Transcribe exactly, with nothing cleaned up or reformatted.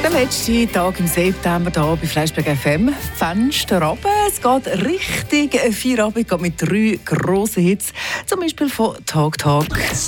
Der letzte Tag im September hier bei Fleischberg F M. Fenster runter. Es geht richtig Feierabend mit drei grossen Hits. Zum Beispiel von Tag Tag.